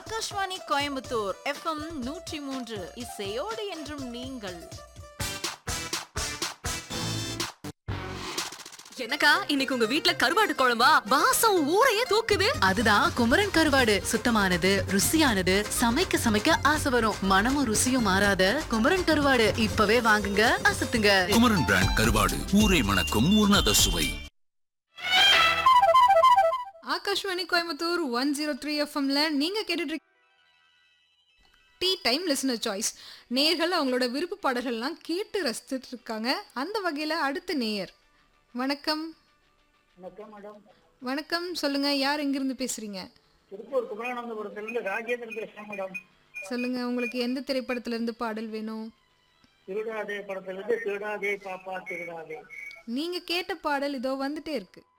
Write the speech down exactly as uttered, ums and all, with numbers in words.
Akashvani Coimbatore FM நூற்றி மூன்று இசையோடு என்றும் நீங்கள். எனக்கா இன்னைக்கு உங்க வீட்ல கருவாடு குழம்பா? வாசம் ஊரையே தூக்குது. அதுதான் குமரன் கருவாடு. சுத்தமானது, ருசியானது, சமைக்க சமைக்க ஆசை வரும். மனமும் ருசியும் மாறாத குமரன் கருவாடு இப்பவே வாங்குங்க, அசத்துங்க. குமரன் பிராண்ட் கருவாடு, ஊரை மணக்கும் உன்னத சுவை. Akashvani Coimbatore one zero three எஃப்எம்ல நீங்க கேட்டுட்டு டீ டைம் லிசனர் சாய்ஸ். நேயர்கள் அவங்களோட விருப்ப பாடல்கள்லாம் கேட்டு ரசித்துட்டு இருக்காங்க. அந்த வகையில அடுத்த நேயர். வணக்கம். வணக்கம் மேடம். வணக்கம், சொல்லுங்க, யார் எங்கிருந்து பேசுறீங்க? திருப்பூர் குமரானந்தபுரத்திலிருந்து ராஜேந்திரன் பேசுறேன் மேடம். சொல்லுங்க, உங்களுக்கு எந்த திரைப்படத்துல இருந்து பாடல் வேணும்? திருடாதே படத்திலிருந்து திருடாதே பாப்பா திருடாதே. நீங்க கேட்ட பாடல் இதோ வந்துட்டே இருக்கு.